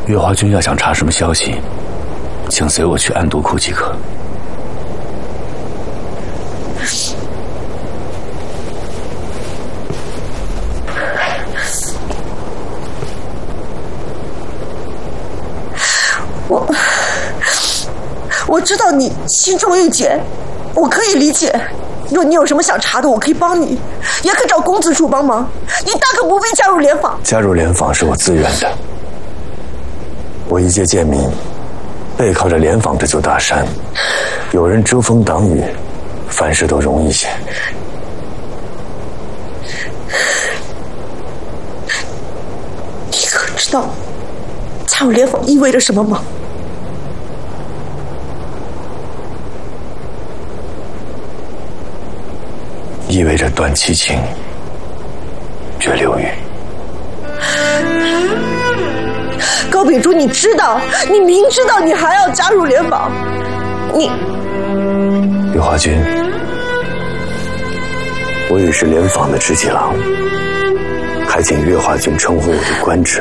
月华君要想查什么消息，请随我去暗毒库即可。 我知道你心中郁结，我可以理解。若你有什么想查的，我可以帮你，也可找公子处帮忙。你大可不必加入联访。 加入联访是我自愿的。我一介贱民，背靠着联访这座大山，有人遮风挡雨，凡事都容易些。 你可知道加入联访意味着什么吗？ 意味着断七情，绝流语。 高秉烛，你知道，你明知道，你还要加入联访，你…… 月华君，我已是联访的知己郎，还请月华君称呼我的官职。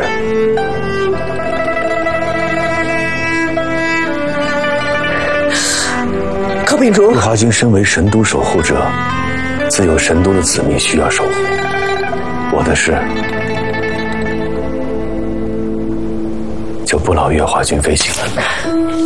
高秉烛， 月华君身为神都守护者，自有神都的子民需要守护。我的事就不劳月华君费心了。